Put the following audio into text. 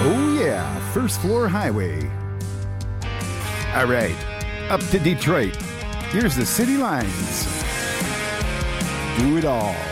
Oh, yeah, First Floor Highway. All right, up to Detroit. Here's the city lines. Do it all.